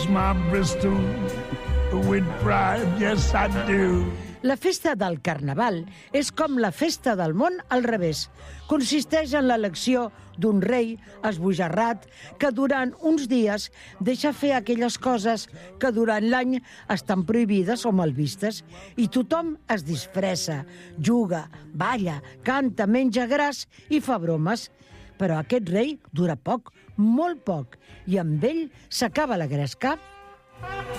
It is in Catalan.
My Bristol with pride, yes I do. La festa del Carnaval és com la festa del món al revés. Consisteix en l'elecció d'un rei esbojarrat que durant uns dies deixa fer aquelles coses que durant l'any estan prohibides o mal vistes i tothom es disfressa, juga, balla, canta, menja gras i fa bromes. Però aquest rei dura poc, molt poc, i amb ell s'acaba la gresca.